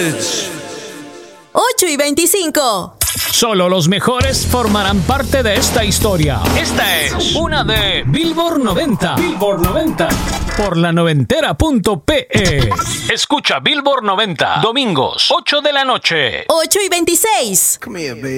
8:25. Solo los mejores formarán parte de esta historia. Esta es una de Billboard 90. Billboard 90. Por la noventera.pe. Escucha Billboard 90. Domingos, 8 de la noche. 8:26. Come here, baby.